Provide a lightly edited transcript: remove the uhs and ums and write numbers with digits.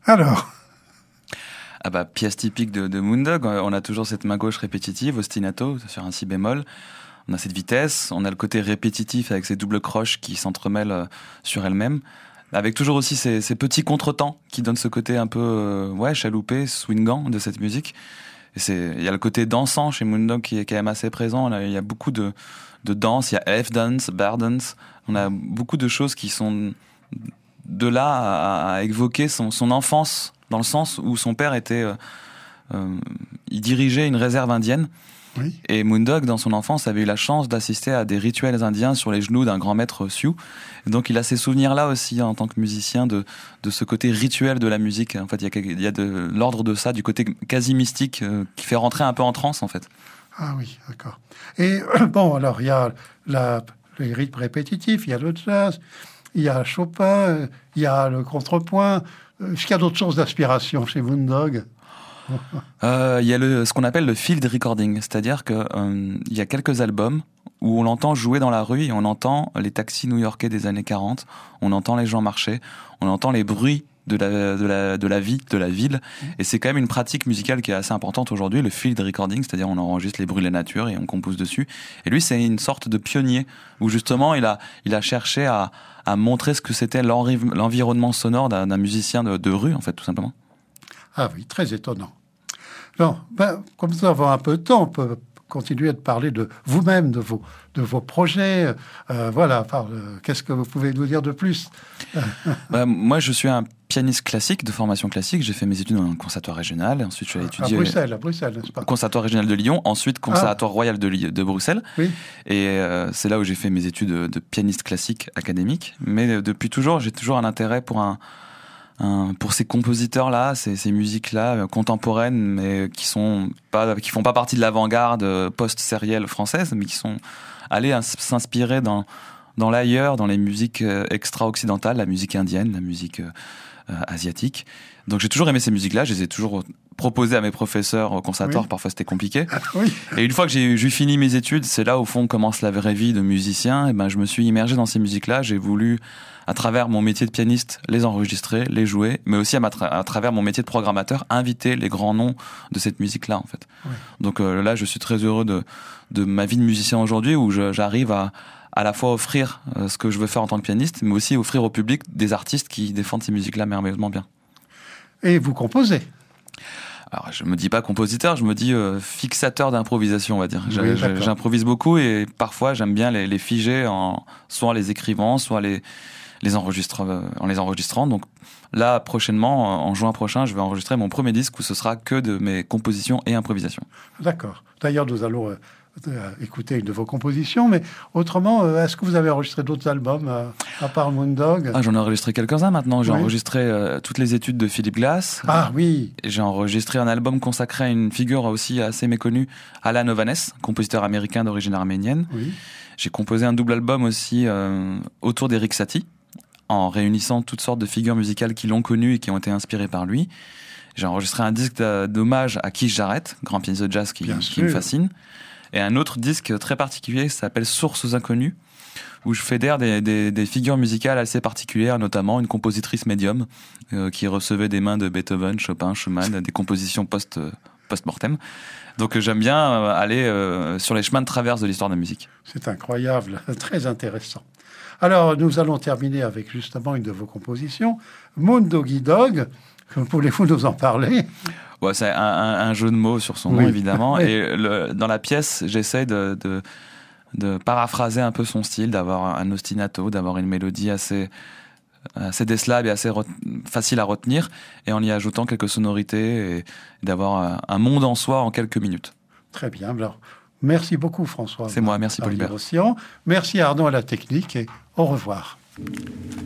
Alors, Ah bah, pièce typique de Moondog, on a toujours cette main gauche répétitive, ostinato, sur un si bémol. On a cette vitesse, on a le côté répétitif avec ces doubles croches qui s'entremêlent sur elles-mêmes. Avec toujours aussi ces petits contretemps qui donnent ce côté un peu chaloupé, swingant de cette musique. Et il y a le côté dansant chez Moondog qui est quand même assez présent. Là, il y a beaucoup de danse, il y a F-dance, bear dance. On a beaucoup de choses qui sont de là à évoquer son enfance, dans le sens où son père il dirigeait une réserve indienne. oui. Et Moondog, dans son enfance, avait eu la chance d'assister à des rituels indiens sur les genoux d'un grand maître Sioux. Et donc, il a ces souvenirs-là aussi, en tant que musicien, de ce côté rituel de la musique. En fait, il y a de l'ordre de ça, du côté quasi mystique, qui fait rentrer un peu en transe, en fait. Ah oui, d'accord. Et bon, alors, il y a les rythmes répétitifs, il y a le jazz, il y a Chopin, il y a le contrepoint. Est-ce qu'il y a d'autres sources d'inspiration chez Moondog? Il y a ce qu'on appelle le field recording, c'est-à-dire que il y a quelques albums où on l'entend jouer dans la rue et on entend les taxis new-yorkais des années 40, on entend les gens marcher, on entend les bruits de la vie, de la ville, et c'est quand même une pratique musicale qui est assez importante aujourd'hui, le field recording, c'est-à-dire on enregistre les bruits de la nature et on compose dessus. Et lui, c'est une sorte de pionnier où justement il a cherché à montrer ce que c'était l'environnement sonore d'un musicien de rue, en fait, tout simplement. Ah oui, très étonnant. Non, comme nous avons un peu de temps, on peut continuer de parler de vous-même, de vos projets. Voilà, qu'est-ce que vous pouvez nous dire de plus? Moi, je suis un pianiste classique, de formation classique. J'ai fait mes études dans un conservatoire régional. Ensuite, je suis allé étudier à Bruxelles, n'est-ce pas? Conservatoire régional de Lyon. Ensuite, conservatoire royal de Bruxelles. Oui. Et c'est là où j'ai fait mes études de pianiste classique académique. Mais depuis toujours, j'ai toujours un intérêt pour ces compositeurs-là, ces musiques-là contemporaines, mais qui font pas partie de l'avant-garde post-sérielle française, mais qui sont allés s'inspirer dans l'ailleurs, dans les musiques extra-occidentales, la musique indienne, la musique asiatique. Donc j'ai toujours aimé ces musiques-là, je les ai toujours proposées à mes professeurs au conservatoire, oui. Parfois c'était compliqué. Oui. Et une fois que j'ai fini mes études, c'est là au fond commence la vraie vie de musicien, et ben je me suis immergé dans ces musiques-là, j'ai voulu à travers mon métier de pianiste, les enregistrer, les jouer, mais aussi à travers mon métier de programmateur, inviter les grands noms de cette musique-là, en fait. Oui. Donc là, je suis très heureux de ma vie de musicien aujourd'hui, où j'arrive à la fois offrir ce que je veux faire en tant que pianiste, mais aussi offrir au public des artistes qui défendent ces musiques-là merveilleusement bien. Et vous composez? Alors, je me dis pas compositeur, je me dis fixateur d'improvisation, on va dire. Oui, j'improvise beaucoup et parfois j'aime bien les figer soit en les écrivant, soit en les enregistrant. Donc là, prochainement, en juin prochain, je vais enregistrer mon premier disque où ce sera que de mes compositions et improvisations. D'accord. D'ailleurs, nous allons écouter une de vos compositions, mais autrement, est-ce que vous avez enregistré d'autres albums à part Moondog? J'en ai enregistré quelques-uns maintenant. J'ai enregistré toutes les études de Philip Glass. Ah oui. Et j'ai enregistré un album consacré à une figure aussi assez méconnue, Alan Ovanes, compositeur américain d'origine arménienne. Oui. J'ai composé un double album aussi autour d'Eric Satie, en réunissant toutes sortes de figures musicales qui l'ont connu et qui ont été inspirées par lui. J'ai enregistré un disque d'hommage à Keith Jarrett, grand pianiste de jazz qui me fascine. Et un autre disque très particulier s'appelle Sources inconnues, où je fédère des figures musicales assez particulières, notamment une compositrice médium qui recevait des mains de Beethoven, Chopin, Schumann, des compositions post-mortem. Donc j'aime bien aller sur les chemins de traverse de l'histoire de la musique. C'est incroyable, très intéressant. Alors, nous allons terminer avec justement une de vos compositions, Moondoggy Dog. Voulez-vous nous en parler? Ouais, c'est un jeu de mots sur son nom, évidemment. Et dans la pièce, j'essaie de paraphraser un peu son style, d'avoir un ostinato, d'avoir une mélodie assez décelable et assez facile à retenir, et en y ajoutant quelques sonorités, et d'avoir un monde en soi en quelques minutes. Très bien. Alors, merci beaucoup, François. C'est moi, merci, Polybert. Merci, Arnaud, à la technique, et au revoir.